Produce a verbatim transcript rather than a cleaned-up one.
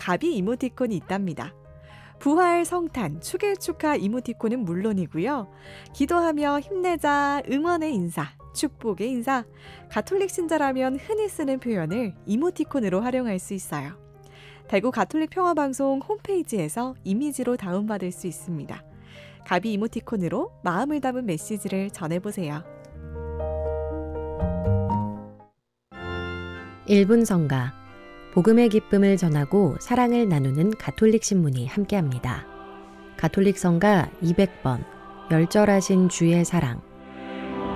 가비 이모티콘이 있답니다. 부활, 성탄, 축일 축하 이모티콘은 물론이고요. 기도하며 힘내자, 응원의 인사, 축복의 인사, 가톨릭 신자라면 흔히 쓰는 표현을 이모티콘으로 활용할 수 있어요. 대구 가톨릭 평화방송 홈페이지에서 이미지로 다운받을 수 있습니다. 가비 이모티콘으로 마음을 담은 메시지를 전해보세요. 일 분 성가, 복음의 기쁨을 전하고 사랑을 나누는 가톨릭 신문이 함께합니다. 가톨릭 성가 이백 번, 열절하신 주의 사랑,